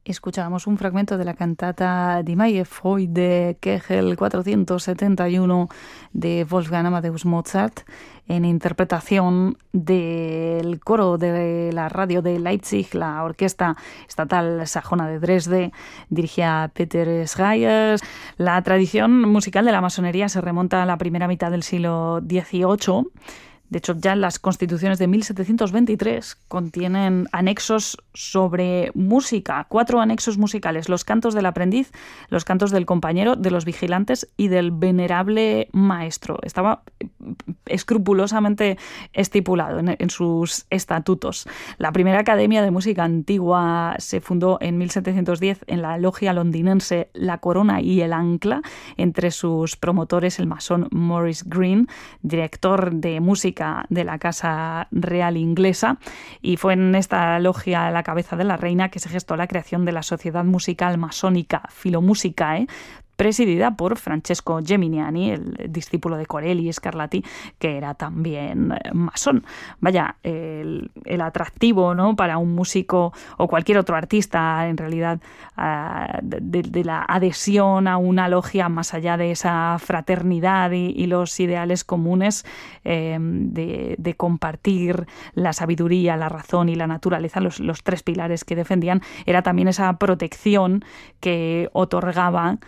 Escuchábamos un fragmento de la cantata Die Neue Freude, Kegel 471 de Wolfgang Amadeus Mozart, en interpretación del coro de la radio de Leipzig, la Orquesta Estatal Sajona de Dresde, dirigía Peter Schreier. La tradición musical de la masonería se remonta a la primera mitad del siglo XVIII. De hecho, ya las constituciones de 1723 contienen anexos sobre música, 4 anexos musicales: los cantos del aprendiz, los cantos del compañero, de los vigilantes y del venerable maestro. Estaba escrupulosamente estipulado en sus estatutos. La primera academia de música antigua se fundó en 1710 en la logia londinense La Corona y el Ancla, entre sus promotores el masón Maurice Green, director de música de la Casa Real Inglesa, y fue en esta logia a la cabeza de la reina que se gestó la creación de la Sociedad Musical Masónica Filomúsicae, presidida por Francesco Geminiani, el discípulo de Corelli Scarlatti, que era también masón. Vaya, el atractivo, ¿no?, para un músico o cualquier otro artista, en realidad, de la adhesión a una logia más allá de esa fraternidad y los ideales comunes, de compartir la sabiduría, la razón y la naturaleza, los 3 pilares que defendían, era también esa protección que otorgaba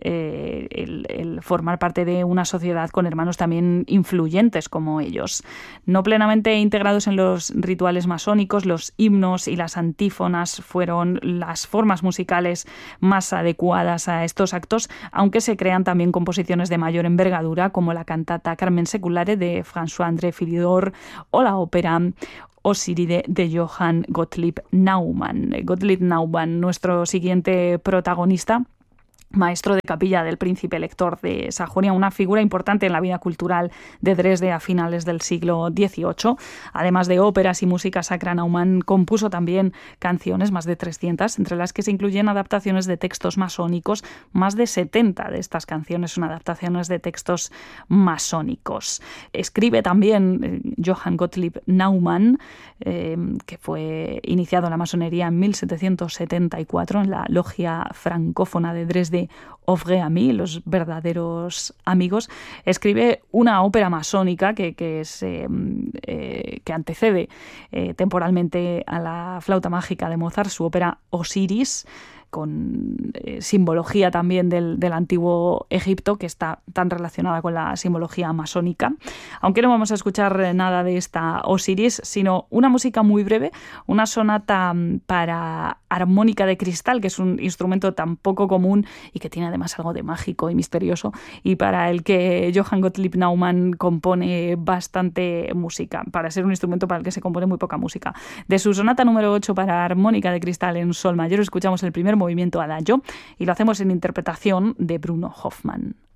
el formar parte de una sociedad con hermanos también influyentes como ellos. No plenamente integrados en los rituales masónicos, los himnos y las antífonas fueron las formas musicales más adecuadas a estos actos, aunque se crean también composiciones de mayor envergadura, como la cantata Carmen Seculare de François-André Philidor o la ópera Osiride de Johann Gottlieb Naumann. Gottlieb Naumann, nuestro siguiente protagonista, maestro de capilla del príncipe elector de Sajonia, una figura importante en la vida cultural de Dresde a finales del siglo XVIII. Además de óperas y música sacra, Naumann compuso también canciones, más de 300, entre las que se incluyen adaptaciones de textos masónicos. Más de 70 de estas canciones son adaptaciones de textos masónicos. Escribe también Johann Gottlieb Naumann, que fue iniciado en la masonería en 1774 en la logia francófona de Dresde, Ofre Ami, los verdaderos amigos. Escribe una ópera masónica que antecede temporalmente a la flauta mágica de Mozart, su ópera Osiris, con simbología también del antiguo Egipto, que está tan relacionada con la simbología masónica. Aunque no vamos a escuchar nada de esta Osiris, sino una música muy breve, una sonata para armónica de cristal, que es un instrumento tan poco común y que tiene además algo de mágico y misterioso, y para el que Johann Gottlieb Naumann compone bastante música, para ser un instrumento para el que se compone muy poca música. De su sonata número 8 para armónica de cristal en sol mayor, escuchamos el primer movimiento adagio, y lo hacemos en interpretación de Bruno Hoffmann.